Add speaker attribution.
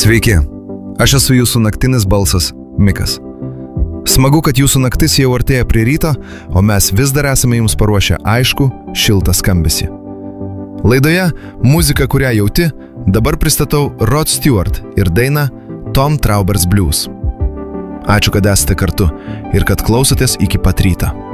Speaker 1: Sveiki, aš esu jūsų naktinis balsas, Mikas. Smagu, kad jūsų naktis jau artėja prie ryto, o mes vis dar esame jums paruošę aišku, šiltą skambesį. Laidoje Muzika, kurią jauti, dabar pristatau Rod Stewart ir dainą Tom Trauber's Blues. Ačiū, kad esate kartu ir kad klausotės iki pat ryto.